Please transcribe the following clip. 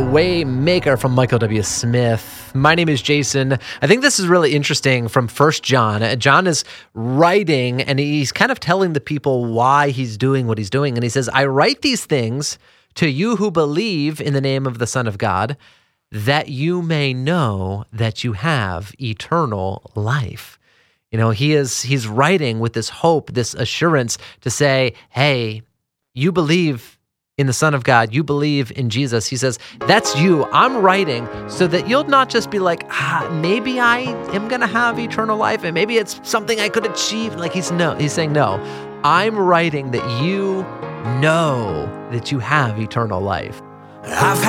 Waymaker from Michael W. Smith. My name is Jason. I think this is really interesting from 1 John. John is writing, and he's kind of telling the people why he's doing what he's doing. And he says, I write these things to you who believe in the name of the Son of God, that you may know that you have eternal life. You know, he's writing with this hope, this assurance to say, hey, you believe in the Son of God, you believe in Jesus. He says, that's you. I'm writing so that you'll not just be like, maybe I am going to have eternal life and maybe it's something I could achieve. Like he's saying, no, I'm writing that you know that you have eternal life. I've